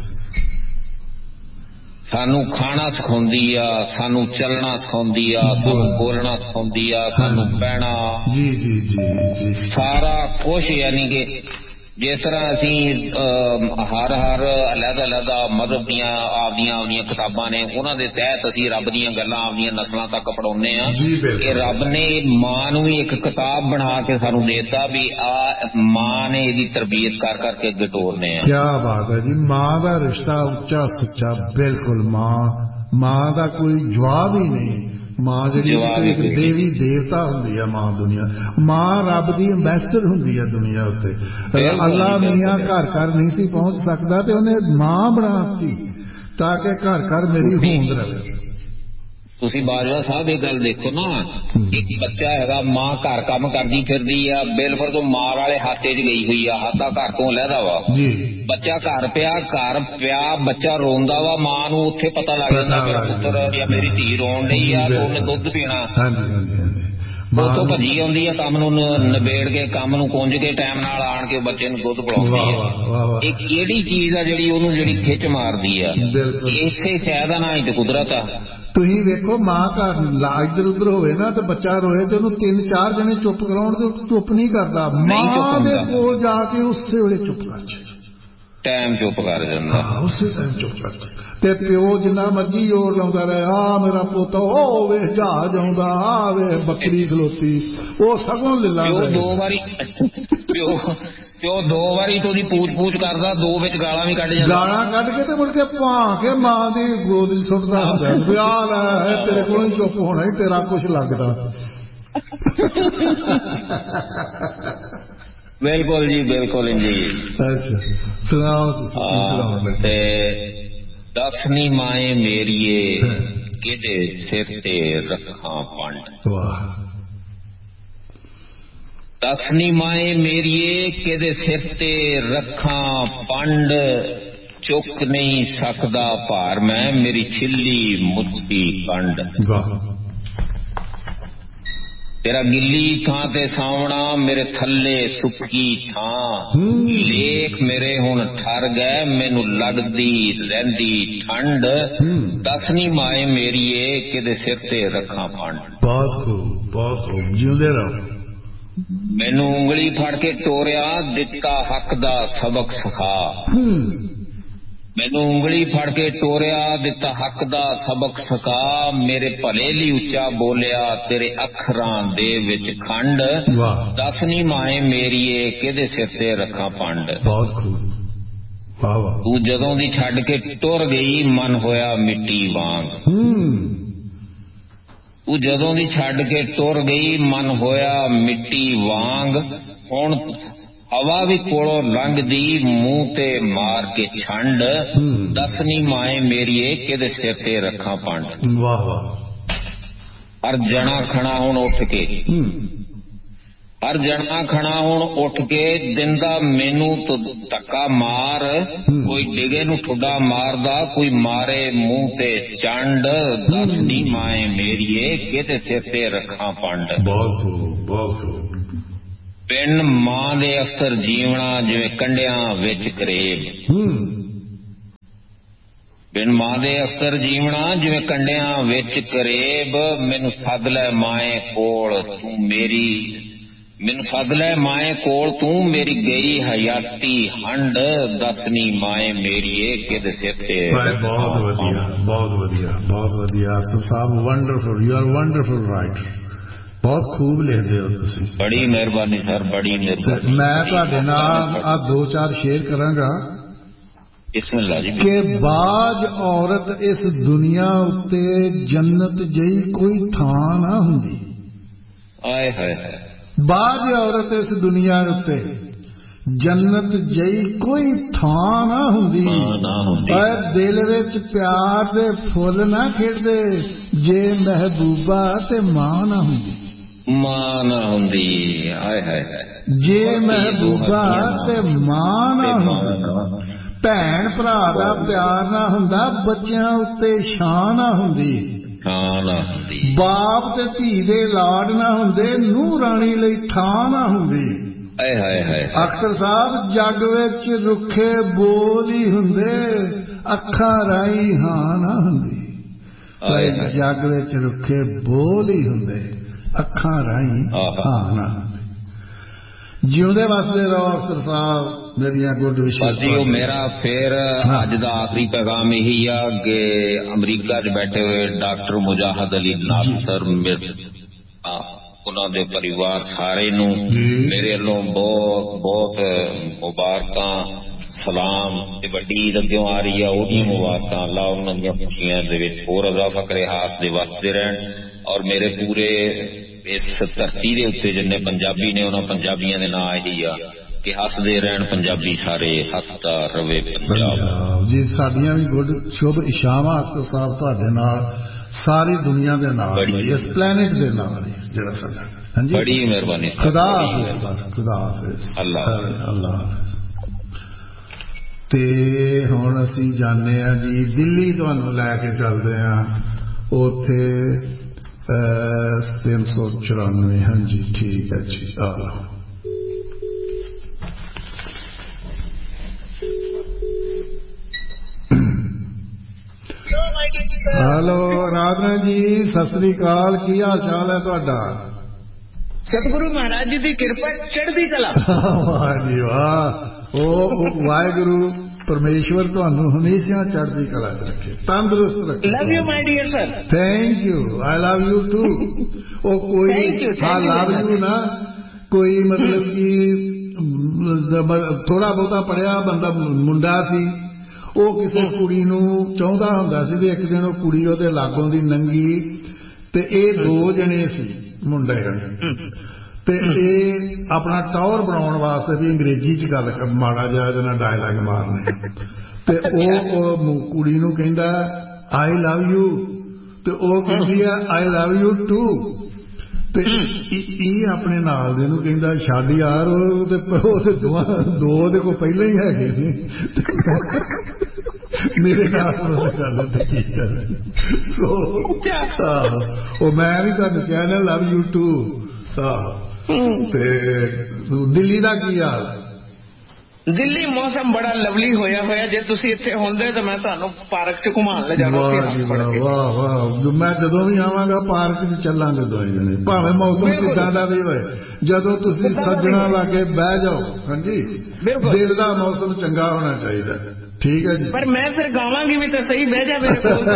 ਸਾਨੂੰ ਖਾਣਾ ਸਿਖਾਉਂਦੀ ਆ, ਸਾਨੂੰ ਚੱਲਣਾ ਸਿਖਾਉਂਦੀ ਆ, ਸਾਨੂੰ ਬੋਲਣਾ ਸਿਖਾਉਂਦੀ ਆ, ਸਾਨੂੰ ਬਹਿਣਾ, ਜੀ ਜੀ ਜੀ ਜੀ ਸਾਰਾ ਕੁਛ। ਯਾਨੀ ਕਿ ਜਿਸ ਤਰ੍ਹਾਂ ਅਸੀਂ ਹਰ ਹਰ ਅਲੱਗ ਅਲੱਗ ਮਜ਼ਹਬ ਦੀਆਂ ਆਪਦੀਆਂ ਆਪਦੀਆਂ ਕਿਤਾਬਾਂ ਨੇ, ਉਹਨਾਂ ਦੇ ਤਹਿਤ ਅਸੀਂ ਰੱਬ ਦੀਆਂ ਗੱਲਾਂ ਆਪਦੀਆਂ ਨਸਲਾਂ ਤੱਕ ਪੜਾਉਂਦੇ ਹਾਂ ਕਿ ਰੱਬ ਨੇ ਮਾਂ ਨੂੰ ਵੀ ਇੱਕ ਕਿਤਾਬ ਬਣਾ ਕੇ ਸਾਨੂੰ ਦੇ ਦਿੱਤਾ ਵੀ ਆ ਮਾਂ ਨੇ ਇਹਦੀ ਤਰਬੀਅਤ ਕਰ ਕਰਕੇ ਅੱਗੇ ਤੋਰਨੇ ਆ। ਕਿਆ ਬਾਤ ਹੈ ਜੀ। ਮਾਂ ਦਾ ਰਿਸ਼ਤਾ ਉੱਚਾ ਸੁੱਚਾ ਬਿਲਕੁਲ। ਮਾਂ ਮਾਂ ਦਾ ਕੋਈ ਜਵਾਬ ਹੀ ਨਹੀਂ। ਮਾਂ ਜਿਹੜੀ ਇੱਕ ਦੇਵੀ ਦੇਵਤਾ ਹੁੰਦੀ ਹੈ ਮਾਂ। ਦੁਨੀਆ ਮਾਂ ਰੱਬ ਦੀ ਅੰਬੈਸਡਰ ਹੁੰਦੀ ਹੈ ਦੁਨੀਆ ਉੱਤੇ। ਅੱਲਾ ਮੀਆਂ ਘਰ ਘਰ ਨਹੀਂ ਸੀ ਪਹੁੰਚ ਸਕਦਾ ਤੇ ਉਹਨੇ ਮਾਂ ਬਣਾ ਦਿੱਤੀ ਤਾਂ ਕਿ ਘਰ ਘਰ ਮੇਰੀ ਹੋਂਦ ਰਹੇ। ਤੁਸੀਂ ਬਾਜਵਾ ਸਾਹਿਬ ਇਹ ਗੱਲ ਦੇਖੋ ਨਾ, ਇੱਕ ਬੱਚਾ ਹੈਗਾ, ਮਾਂ ਘਰ ਕੰਮ ਕਰਦੀ ਫਿਰਦੀ ਆ, ਬਿਲਕੁਲ ਤੋਂ ਮਾਂ ਵਾਲੇ ਹਾਤੇ ਚ ਗਈ ਹੋਈ ਆ, ਹਾਤਾ ਘਰ ਤੋਂ ਲਹਿਦਾ ਵਾ, ਬੱਚਾ ਘਰ ਪਿਆ ਘਰ ਪਿਆ ਬੱਚਾ ਰੋਂਦਾ ਵਾ, ਮਾਂ ਨੂੰ ਉੱਥੇ ਪਤਾ ਲੱਗ ਜਾਂਦਾ ਮੇਰਾ ਪੁੱਤਰ ਜਾਂ ਮੇਰੀ ਧੀ ਰੋਣ ਡਈ ਆ ਤੇ ਉਹਨੇ ਦੁੱਧ ਪੀਣਾ। ਉੱਥੋਂ ਭੱਜੀ ਆਉਂਦੀ ਆ ਕੰਮ ਨੂੰ ਨਿਬੇੜ ਕੇ, ਕੰਮ ਨੂੰ ਕੁੰਝ ਕੇ ਟਾਈਮ ਨਾਲ ਆਣ ਕੇ ਬੱਚੇ ਨੂੰ ਦੁੱਧ ਪਿਲਾਉਂਦੀ ਆ। ਇਹ ਕਿਹੜੀ ਚੀਜ਼ ਆ ਜਿਹੜੀ ਉਹਨੂੰ ਜਿਹੜੀ ਖਿੱਚ ਮਾਰਦੀ ਆ? ਇਸੇ ਸ਼ਾਇਦ ਆ ਨਾ ਹੀ ਤੇ ਕੁਦਰਤ ਆ। ਤੁਸੀਂ ਵੇਖੋ ਮਾਂ ਘਰ ਇੱਧਰ ਉੱਧਰ ਹੋਵੇ ਨਾ ਤੇ ਬੱਚਾ ਰੋਏ ਤੇ ਉਹਨੂੰ ਤਿੰਨ ਚਾਰ ਜਣੇ ਚੁੱਪ ਕਰਾਉਣ ਤੇ ਚੁੱਪ ਨਹੀਂ ਕਰਦਾ। ਮਾਂ ਦੇ ਕੋਲ ਜਾ ਕੇ ਉਸੇ ਵੇਲੇ ਚੁੱਪ ਕਰ ਜਾਏ, ਟਾਈਮ ਚੁੱਪ ਕਰ ਜਾਂਦਾ, ਉਸੇ ਟਾਈਮ ਚੁੱਪ ਕਰ ਜਾਏ। ਤੇ ਪਿਓ ਜਿੰਨਾ ਮਰਜੀ ਜ਼ੋਰ ਲਾਉਂਦਾ ਰਹੇ, ਆ ਮੇਰਾ ਪੁੱਤ ਉਹ ਵੇ ਜਹਾਜ਼ ਆਉਂਦਾ, ਆ ਵੇ ਬੱਕਰੀ ਖਲੋਤੀ, ਉਹ ਸਗੋਂ ਲਿਲਾ ਦੋ ਵਾਰੀ ਪਿਓ ਪਿਓ ਦੋ ਵਾਰੀ ਤੋਂ ਉਹਦੀ ਪੂਛ ਪੂਛ ਕਰਦਾ, ਦੋ ਵਿੱਚ ਗਾਲਾਂ ਵੀ ਕੱਢ ਜਾਂਦਾ, ਗਾਲਾਂ ਕੱਢ ਕੇ ਤੇ ਮੁੜ ਕੇ ਭਾਂ ਕੇ ਮਾਂ ਦੀ ਗੋਦ ਚ ਸੁੱਟਦਾ ਹੁੰਦਾ ਵੀ ਆ ਲੈ ਤੇਰੇ ਕੋਲੋਂ ਹੀ ਚੁੱਪ ਹੋਣਾ ਹੀ ਤੇਰਾ ਕੁਛ ਲੱਗਦਾ। ਬਿਲਕੁਲ ਜੀ ਬਿਲਕੁਲ ਜੀ। ਅੱਛਾ ਸੁਣਾਓ ਤੁਸੀਂ। ਤੇ ਦਸਵੀਂ ਮਾਏ ਮੇਰੀਏ ਕਿਹਦੇ ਸਿਰ ਤੇ ਰੱਖਾਂ ਪੰਡ। ਵਾਹ। ਦਸਵੀਂ ਮਾਏ ਮੇਰੀਏ ਕਿਹਦੇ ਸਿਰ ਤੇ ਰੱਖਾਂ ਪੰਡ, ਚੁੱਕ ਨਹੀਂ ਸਕਦਾ ਭਾਰ ਮੈਂ ਮੇਰੀ ਛਿੱਲੀ ਮੁੱਠੀ ਕੰਡ। ਤੇਰਾ ਗਿੱਲੀ ਥਾਂ ਤੇ ਸਾਵਣਾ ਮੇਰੇ ਥੱਲੇ ਸੁੱਕੀ ਥਾਂ, ਲੇਖ ਮੇਰੇ ਹੁਣ ਠਰ ਗਏ ਮੈਨੂੰ ਲੱਗਦੀ ਰਹਿੰਦੀ ਠੰਡ, ਦਸਵੀਂ ਮਾਏ ਮੇਰੀਏ ਕਿਹਦੇ ਸਿਰ ਤੇ ਰੱਖਾਂ ਪੰਡ। ਬਹੁਤ ਖੂਬ ਬਹੁਤ ਖੂਬ, ਜਿਉਂਦੇ ਰਹੋ। ਮੈਨੂੰ ਉਂਗਲੀ ਫੜ ਕੇ ਟੋਰਿਆ ਦਿੱਤਾ ਹੱਕ ਦਾ ਸਬਕ ਸਿਖਾ, ਮੈਨੂੰ ਉਂਗਲੀ ਫੜ ਕੇ ਟੋਰਿਆ ਦਿੱਤਾ ਹੱਕ ਦਾ ਸਬਕ ਸਿਖਾ, ਮੇਰੇ ਭਲੇ ਲਈ ਉੱਚਾ ਬੋਲਿਆ ਤੇਰੇ ਅੱਖਰਾਂ ਦੇ ਵਿੱਚ ਖੰਡ, ਦਸਵੀਂ ਮਾਏ ਮੇਰੀਏ ਕਿਹਦੇ ਸਿਰ ਤੇ ਰੱਖਾਂ ਪੰਡ। ਬਹੁਤ ਖੂਬ। ਵਾਹ ਵਾਹ। ਤੂੰ ਜਦੋਂ ਦੀ ਛੱਡ ਕੇ ਟੁਰ ਗਈ ਮਨ ਹੋਇਆ ਮਿੱਟੀ ਵਾਂਗ, ਤੂੰ ਜਦੋਂ ਦੀ ਛੱਡ ਕੇ ਟੁਰ ਗਈ ਮਨ ਹੋਇਆ ਮਿੱਟੀ ਵਾਂਗ, ਹੁਣ ਹਵਾ ਵੀ ਕੋਲੋਂ ਲੰਘਦੀ ਮੂੰਹ ਤੇ ਮਾਰ ਕੇ ਛੰਡ, ਦਸਵੀਂ ਮਾਏ ਮੇਰੀਏ ਕਿਹਦੇ ਸਿਰ ਤੇ ਰੱਖਾਂ ਪੰਡ। ਵਾਹ ਵਾਹ। ਹਰ ਜਣਾ ਖਣਾ ਹੁਣ ਉੱਠ ਕੇ, ਹਰ ਜਣਾ ਖਣਾ ਹੁਣ ਉੱਠ ਕੇ ਦਿੰਦਾ ਮੈਨੂੰ ਤੂੰ ਧੱਕਾ ਮਾਰ, ਕੋਈ ਡਿਗੇ ਨੂੰ ਠੁੱਡਾ ਮਾਰਦਾ ਕੋਈ ਮਾਰੇ ਮੂੰਹ ਤੇ ਚੰਡ, ਦਸਵੀਂ ਮਾਏ ਮੇਰੀਏ ਕਿਹਦੇ ਸਿਰ ਤੇ ਰੱਖਾਂ ਪੰਡ। ਬਹੁਤ ਬਹੁਤ। ਬਿਨ ਮਾਂ ਦੇ ਅਖਤਰ ਜੀਵਣਾ ਜਿਵੇਂ ਕੰਡਿਆਂ ਵਿੱਚ ਕਰੇਬ। ਬਿਨ ਮਾਂ ਦੇ ਅਖਤਰ ਜੀਵਣਾ ਜਿਵੇਂ ਕੰਡਿਆਂ ਵਿੱਚ ਕਰੇਬ। ਮੈਨੂੰ ਸੱਦ ਲੈ ਮਾਏ ਕੋਲ ਤੂੰ ਮੇਰੀ ਮੈਨੂੰ ਸੱਦ ਲੈ ਮਾਏ ਕੋਲ ਤੂੰ ਮੇਰੀ ਗਈ ਹਯਾਤੀ ਹੰਡ। ਦੱਸਨੀ ਮਾਏ ਮੇਰੀਏ ਕਿਹਦੇ ਸਿਰ ਤੇ। ਬਹੁਤ ਵਧੀਆ ਬਹੁਤ ਵਧੀਆ ਬਹੁਤ ਵਧੀਆ ਸਾਹਿਬ, wonderful, you are wonderful writer, ਬਹੁਤ ਖੂਬ ਲਿਖਦੇ ਹੋ ਤੁਸੀਂ। ਬੜੀ ਮਿਹਰਬਾਨੀ ਸਰ, ਬੜੀ ਮਿਹਰਬਾਨੀ। ਮੈਂ ਤੁਹਾਡੇ ਨਾਲ ਆ ਦੋ ਚਾਰ ਸ਼ੇਅਰ ਕਰਾਂਗਾ ਕਿ ਬਾਜ ਔਰਤ ਇਸ ਦੁਨੀਆ ਉੱਤੇ ਜੰਨਤ ਜਿਹੀ ਕੋਈ ਥਾਂ ਨਾ ਹੁੰਦੀ। ਆਏ ਹਾਏ ਹਾਏ। ਬਾਜ ਔਰਤ ਇਸ ਦੁਨੀਆ ਉੱਤੇ ਜੰਨਤ ਜਿਹੀ ਕੋਈ ਥਾਂ ਨਾ ਹੁੰਦੀ। ਪਰ ਦਿਲ ਵਿੱਚ ਪਿਆਰ ਦੇ ਫੁੱਲ ਨਾ ਖਿੜਦੇ ਜੇ ਮਹਿਬੂਬਾ ਤੇ ਮਾਂ ਨਾ ਹੁੰਦੀ। ਮਾਂ ਨਾ ਹੁੰਦੀ। ਆਏ ਹਾਏ। ਜੇ ਮਹਿਬੂਬਾ ਤੇ ਮਾਂ ਨਾ ਹੁੰਦੀ, ਭੈਣ ਭਰਾ ਦਾ ਪਿਆਰ ਨਾ ਹੁੰਦਾ, ਬੱਚਿਆਂ ਉੱਤੇ ਛਾਂ ਨਾ ਹੁੰਦੀ, ਬਾਪ ਤੇ ਧੀ ਦੇ ਲਾਡ ਨਾ ਹੁੰਦੇ, ਨੂੰਹ ਰਾਣੀ ਲਈ ਥਾਂ ਨਾ ਹੁੰਦੀ। ਅਖਤਰ ਸਾਹਿਬ, ਜੱਗ ਵਿੱਚ ਰੁੱਖੇ ਬੋਲ ਹੀ ਹੁੰਦੇ, ਅੱਖਾਂ ਰਾਹੀਂ ਹਾਂ ਨਾ ਹੁੰਦੀ। ਜੱਗ ਵਿੱਚ ਰੁੱਖੇ ਬੋਲ ਹੀ ਹੁੰਦੇ, ਅੱਖਾਂ ਰਾਹੀਂ ਹਾਂ ਨਾ ਹੁੰਦੀ। ਜਿਉਂਦੇ ਵਸਦੇ ਰਹੋ ਅਖਤਰ ਸਾਹਿਬ, ਮੇਰੀਆਂ ਗੁੱਡ ਵਿਸ਼ੇਸ। ਮੇਰਾ ਫਿਰ ਅੱਜ ਦਾ ਆਖਰੀ ਪੈਗਾਮ ਇਹੀ ਆ ਕਿ ਅਮਰੀਕਾ 'ਚ ਬੈਠੇ ਹੋਏ ਡਾਕਟਰ ਮੁਜਾਹਦ ਅਲੀ ਨਾਸਰ, ਉਹਨਾਂ ਦੇ ਪਰਿਵਾਰ ਸਾਰੇ ਨੂੰ ਮੇਰੇ ਵੱਲੋਂ ਬਹੁਤ ਬਹੁਤ ਮੁਬਾਰਕਾਂ, ਸਲਾਮ। ਤੇ ਵੱਡੀ ਈਦ ਅੱਗੇ ਆ ਰਹੀ ਆ, ਉਹਦੀਆਂ ਮੁਬਾਰਕਾਂ। ਅੱਲਾ ਉਹਨਾਂ ਦੀਆਂ ਖੁਸ਼ੀਆਂ ਦੇ ਵਿੱਚ ਹੋਰ ਇਜ਼ਾਫਾ ਕਰੇ, ਹਾਸਦੇ ਵਸਦੇ ਰਹਿਣ। ਔਰ ਮੇਰੇ ਪੂਰੇ ਇਸ ਧਰਤੀ ਦੇ ਉੱਤੇ ਜਿੰਨੇ ਪੰਜਾਬੀ ਨੇ ਉਹਨਾਂ ਪੰਜਾਬੀਆਂ ਦੇ ਨਾਂ ਇਹੀ ਆ ਕਿ ਹੱਸਦੇ ਰਹਿਣ ਪੰਜਾਬੀ ਸਾਰੇ, ਹੱਸਦਾ ਰਵੇ ਪੰਜਾਬ ਜੀ। ਸਾਡੀਆਂ ਵੀ ਗੁੱਡ ਸ਼ੁਭ ਇਸ਼ਾਵਾਂ ਅਖਤਰ ਸਾਹਿਬ ਤੁਹਾਡੇ ਨਾਲ, ਸਾਰੀ ਦੁਨੀਆ ਦੇ ਨਾਲ, ਇਸ ਪਲੈਨਟ ਦੇ ਨਾਲ, ਜਿਹੜਾ ਸਾਡਾ। ਹਾਂਜੀ, ਬੜੀ ਮਿਹਰਬਾਨੀ। ਖੁਦਾ ਹਾਫਿਜ਼, ਖੁਦਾ ਹਾਫਿਜ਼, ਅੱਲਾ ਹਾਫਿਜ਼। ਤੇ ਹੁਣ ਅਸੀਂ ਜਾਂਦੇ ਹਾਂ ਜੀ ਦਿੱਲੀ, ਤੁਹਾਨੂੰ ਲੈ ਕੇ ਚੱਲਦੇ ਹਾਂ ਉੱਥੇ ਤਿੰਨ ਸੌ ਚੁਰਾਨਵੇਂ। ਹਾਂਜੀ ਠੀਕ ਹੈ ਜੀ। ਆਹ ਹੈਲੋ ਰਾਧਨਾ ਜੀ, ਸਤਿ ਸ੍ਰੀ ਅਕਾਲ, ਕੀ ਹਾਲ ਚਾਲ ਹੈ ਤੁਹਾਡਾ? ਸਤਿਗੁਰੂ ਮਹਾਰਾਜ ਜੀ ਦੀ ਕਿਰਪਾ, ਚੜ੍ਹਦੀ ਕਲਾ। ਵਾਹ ਜੀ ਵਾਹ। ਉਹ ਵਾਹਿਗੁਰੂ ਪਰਮੇਸ਼ਵਰ ਤੁਹਾਨੂੰ ਹਮੇਸ਼ਾ ਚੜ੍ਹਦੀ ਕਲਾ 'ਚ ਰੱਖੇ, ਤੰਦਰੁਸਤ ਰੱਖੇ। Love you my dear sir. Thank you, I love you to. ਉਹ ਕੋਈ ਹਾਂ ਲਵ ਯੂ ਨਾ, ਕੋਈ ਮਤਲਬ ਕਿ ਥੋੜਾ ਬਹੁਤਾ ਪੜਿਆ ਬੰਦਾ ਮੁੰਡਾ ਸੀ, ਉਹ ਕਿਸੇ ਕੁੜੀ ਨੂੰ ਚਾਹੁੰਦਾ ਹੁੰਦਾ ਸੀ ਤੇ ਇੱਕ ਦਿਨ ਉਹ ਕੁੜੀ ਉਹਦੇ ਲਾਗੋਂ ਦੀ ਲੰਘੀ ਤੇ ਇਹ ਦੋ ਜਣੇ ਸੀ ਮੁੰਡੇ ਤੇ ਇਹ ਆਪਣਾ ਟੌਰ ਬਣਾਉਣ ਵਾਸਤੇ ਵੀ ਅੰਗਰੇਜ਼ੀ 'ਚ ਗੱਲ ਮਾੜਾ ਜਿਹਾ ਇਹਦੇ ਨਾਲ ਡਾਇਲਾਗ ਮਾਰਨੇ ਤੇ ਉਹ ਕੁੜੀ ਨੂੰ ਕਹਿੰਦਾ ਆਈ ਲਵ ਯੂ ਤੇ ਉਹ ਕਹਿੰਦੀ ਆ ਆਈ ਲਵ ਯੂ ਟੂ। ਤੇ ਇਹ ਆਪਣੇ ਨਾਲ ਦੇ ਨੂੰ ਕਹਿੰਦਾ ਛੱਡ ਯਾਰ, ਉਹ ਦੋ ਉਹਦੇ ਕੋਲ ਪਹਿਲਾਂ ਹੀ ਹੈਗੇ ਸੀ, ਮੇਰੇ ਨਾਲ ਗੱਲ ਕੀ ਕਰ। ਉਹ ਮੈਂ ਵੀ ਤੁਹਾਨੂੰ ਕਿਹਾ ਨਾ ਲਵ ਯੂ ਟੂ। ਤੇ ਦਿੱਲੀ ਦਾ ਕੀ ਹਾਲ? ਦਿੱਲੀ ਮੌਸਮ ਬੜਾ ਲਵਲੀ ਹੋਇਆ ਹੋਇਆ। ਜੇ ਤੁਸੀਂ ਇੱਥੇ ਹੁੰਦੇ ਤਾਂ ਮੈਂ ਤੁਹਾਨੂੰ ਪਾਰਕ 'ਚ ਘੁਮਾਉਣ ਲੈ ਜਾਣਾ। ਵਾਹ ਵਾਹ, ਮੈਂ ਜਦੋਂ ਵੀ ਆਵਾਂਗਾ ਪਾਰਕ 'ਚ ਚੱਲਾਂਗੇ ਦੋਵੇਂ ਜਣੇ, ਭਾਵੇਂ ਮੌਸਮ ਕਿੱਦਾਂ ਦਾ ਵੀ ਹੋਏ। ਜਦੋਂ ਤੁਸੀਂ ਸੱਜਣਾ ਲਾ ਕੇ ਬਹਿ ਜਾਓ। ਹਾਂਜੀ, ਦਿਲ ਦਾ ਮੌਸਮ ਚੰਗਾ ਹੋਣਾ ਚਾਹੀਦਾ। ਠੀਕ ਹੈ ਜੀ। ਪਰ ਮੈਂ ਫਿਰ ਗਾਵਾਂਗੀ ਵੀ ਤਾਂ ਸਹੀ, ਬਹਿ ਜਾ ਮੇਰੇ ਕੋਲ।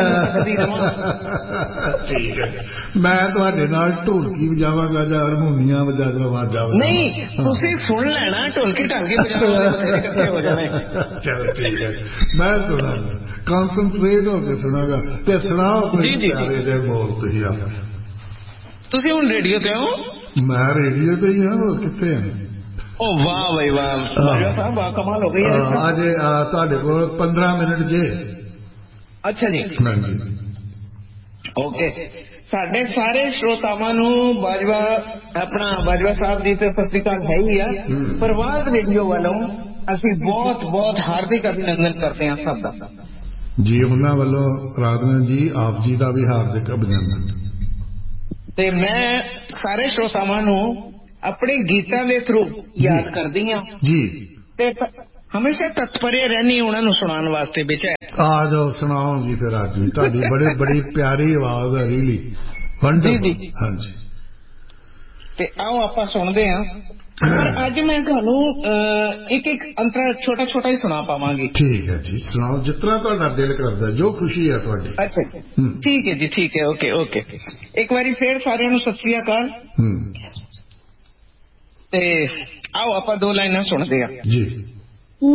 ਠੀਕ ਹੈ, ਮੈਂ ਤੁਹਾਡੇ ਨਾਲ ਢੋਲਕੀ ਵਜਾਵਾਂਗਾ ਜਾਂ ਹਾਰਮੋਨੀਆ ਵਜਾ ਆਵਾਜ਼ਾਂ। ਨਹੀਂ, ਤੁਸੀਂ ਸੁਣ ਲੈਣਾ, ਢੋਲਕੀ ਢਾਲਕੀ ਵਜਾਵਾਂਗੇ, ਇਕੱਠੇ ਹੋ ਜਾਣੇ। ਚਲੋ ਠੀਕ ਹੈ, ਮੈਂ ਸੁਣਾਂਗਾ, ਕਨਸਨਟਰੇਟ ਹੋ ਕੇ ਸੁਣਾਂਗਾ। ਤੇ ਸੁਣਾਓ ਕੋਈ ਪਿਆਰੇ ਜਿਹੇ ਬੋਲ ਤੁਸੀਂ ਆਪਣੇ। ਤੁਸੀਂ ਹੁਣ ਰੇਡੀਓ ਤੇ ਹੋ? ਮੈਂ ਰੇਡੀਓ ਤੇ ਹੀ ਹਾਂ, ਹੋਰ ਕਿੱਥੇ ਹਾਂ। ਉਹ ਵਾਹ ਬਈ ਵਾਹ, ਬਾਜਵਾ ਸਾਹਿਬ ਵਾਹ ਕਮਾਲ ਹੋ ਗਈ ਹੈ। ਅੱਜ ਤੁਹਾਡੇ ਕੋਲ ਪੰਦਰਾਂ ਮਿੰਟ ਜੇ। ਅੱਛਾ ਜੀ, ਹਾਂਜੀ ਓਕੇ। ਸਾਡੇ ਸਾਰੇ ਸਰੋਤਾਵਾਂ ਨੂੰ ਬਾਜਵਾ ਆਪਣਾ ਬਾਜਵਾ ਸਾਹਿਬ ਦੀ ਤੇ ਸਤਿ ਸ੍ਰੀ ਅਕਾਲ ਹੈ ਹੀ ਆ। ਪ੍ਰਵਾਜ਼ ਰੇਡੀਓ ਵੱਲੋਂ ਅਸੀਂ ਬਹੁਤ ਬਹੁਤ ਹਾਰਦਿਕ ਅਭਿਨੰਦਨ ਕਰਦੇ ਹਾਂ ਸਭ ਦਾ ਜੀ। ਉਹਨਾਂ ਵੱਲੋਂ ਰਾਧਨਾ ਜੀ ਆਪ ਜੀ ਦਾ ਵੀ ਹਾਰਦਿਕ ਅਭਿਨੰਦਨ। ਤੇ ਮੈਂ ਸਾਰੇ ਸਰੋਤਾਵਾਂ ਨੂੰ ਆਪਣੇ ਗੀਤਾਂ ਦੇ ਥਰੂ ਯਾਦ ਕਰਦੀ ਹਾਂ ਜੀ ਤੇ ਹਮੇਸ਼ਾ ਤਤਪਰੇ ਰਹਿਣੀ ਉਹਨਾਂ ਨੂੰ ਸੁਣਾਉਣ ਵਾਸਤੇ ਵਿੱਚ ਆ ਜਾਓ ਸੁਣਾਓ ਜੀ ਫਿਰ ਅੱਜ ਵੀ ਤੁਹਾਡੀ ਬੜੇ ਬੜੀ ਪਿਆਰੀ ਆਵਾਜ਼ ਹੈ ਰੀਲੀ ਵੰਡਰਫੁਲ ਹਾਂਜੀ ਤੇ ਆਓ ਆਪਾਂ ਸੁਣਦੇ ਹਾਂ ਪਰ ਅੱਜ ਮੈਂ ਤੁਹਾਨੂੰ ਇੱਕ ਇੱਕ ਅੰਤਰਾ ਛੋਟਾ ਛੋਟਾ ਹੀ ਸੁਣਾ ਪਾਵਾਂਗੀ ਠੀਕ ਹੈ ਜੀ ਸੁਣਾਓ ਜਿਸ ਤਰ੍ਹਾਂ ਤੁਹਾਡਾ ਦਿਲ ਕਰਦਾ ਜੋ ਖੁਸ਼ੀ ਹੈ ਤੁਹਾਡੀ ਅੱਛਾ ਠੀਕ ਹੈ ਜੀ ਠੀਕ ਹੈ ਓਕੇ ਓਕੇ ਇੱਕ ਵਾਰੀ ਫੇਰ ਸਾਰਿਆਂ ਨੂੰ ਸਤਿ ਸ੍ਰੀ ਅਕਾਲ ਤੇ ਆਓ ਆਪਾਂ ਦੋ ਲਾਈਨਾਂ ਸੁਣਦੇ ਹਾਂ ਜੀ